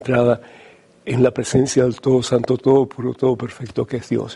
entrada en la presencia del Todo Santo, Todo Puro, Todo Perfecto que es Dios.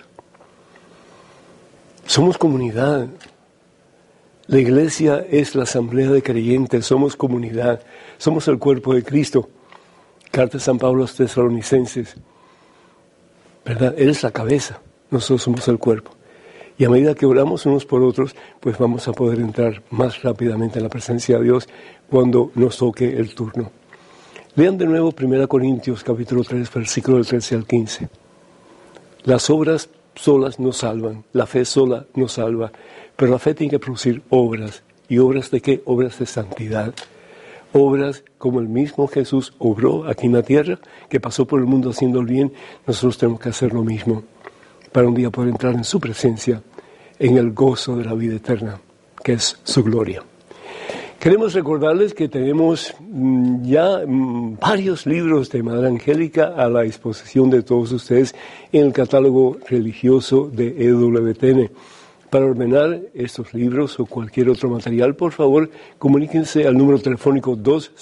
Somos comunidad. La iglesia es la asamblea de creyentes, somos comunidad, somos el cuerpo de Cristo. Carta de San Pablo a los Tesalonicenses, ¿verdad? Él es la cabeza, nosotros somos el cuerpo. Y a medida que oramos unos por otros, pues vamos a poder entrar más rápidamente en la presencia de Dios cuando nos toque el turno. Lean de nuevo 1 Corintios capítulo 3, versículo del 13 al 15. Las obras solas no salvan, la fe sola no salva, pero la fe tiene que producir obras. ¿Y obras de qué? Obras de santidad. Obras como el mismo Jesús obró aquí en la tierra, que pasó por el mundo haciendo el bien, nosotros tenemos que hacer lo mismo, para un día poder entrar en su presencia, en el gozo de la vida eterna, que es su gloria. Queremos recordarles que tenemos ya varios libros de Madre Angélica a la disposición de todos ustedes en el catálogo religioso de EWTN. Para ordenar estos libros o cualquier otro material, por favor, comuníquense al número telefónico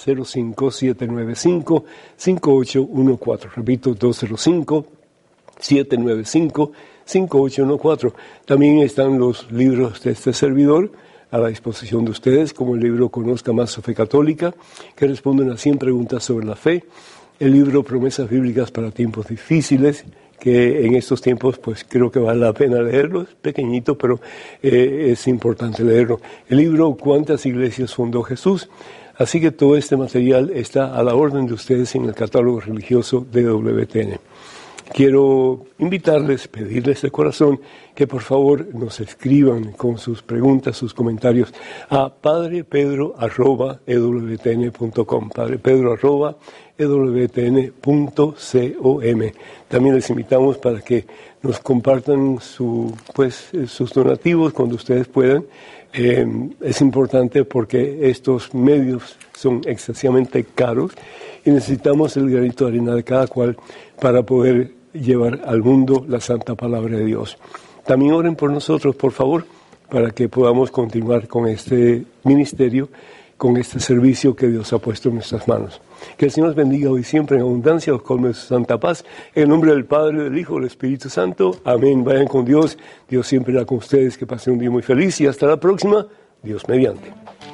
205-795-5814. Repito, 205-795-5814. También están los libros de este servidor a la disposición de ustedes, como el libro Conozca Más su Fe Católica, que responden a 100 preguntas sobre la fe, el libro Promesas Bíblicas para Tiempos Difíciles, que en estos tiempos pues creo que vale la pena leerlo, es pequeñito, pero es importante leerlo. El libro ¿Cuántas iglesias fundó Jesús? Así que todo este material está a la orden de ustedes en el catálogo religioso de WTN. Quiero invitarles, pedirles de corazón que por favor nos escriban con sus preguntas, sus comentarios a padrepedro@ewtn.com, padrepedro@ewtn.com. También les invitamos para que nos compartan sus donativos cuando ustedes puedan. Es importante porque estos medios son excesivamente caros y necesitamos el granito de arena de cada cual para poder llevar al mundo la santa palabra de Dios. También oren por nosotros, por favor, para que podamos continuar con este ministerio, con este servicio que Dios ha puesto en nuestras manos. Que el Señor nos bendiga hoy siempre en abundancia, los colme de su santa paz. En el nombre del Padre, del Hijo, del Espíritu Santo. Amén. Vayan con Dios. Dios siempre irá con ustedes. Que pasen un día muy feliz y hasta la próxima. Dios mediante.